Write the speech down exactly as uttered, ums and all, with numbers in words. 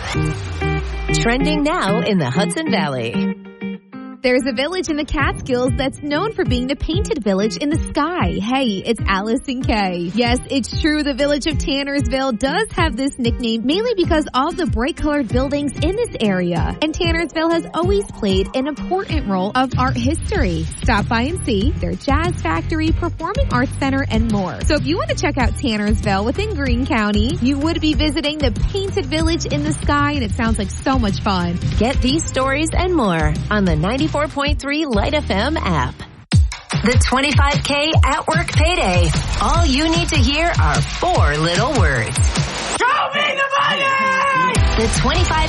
Trending now in the Hudson Valley. There's a village in the Catskills that's known for being the painted village in the sky. Hey, it's Allison Kay. Yes, it's true. The village of Tannersville does have this nickname mainly because all the bright colored buildings in this area. And Tannersville has always played an important role of art history. Stop by and see their jazz factory, performing arts center, and more. So if you want to check out Tannersville within Greene County, you would be visiting the painted village in the sky, and it sounds like so much fun. Get these stories and more on the ninety-four point three Light F M app. The twenty-five K at work payday. All you need to hear are four little words. Show me the money! The twenty-five